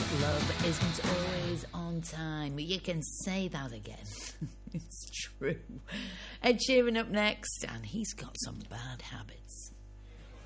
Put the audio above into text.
Love isn't always on time. You can say that again. It's true. Ed Sheeran up next, and he's got some bad habits.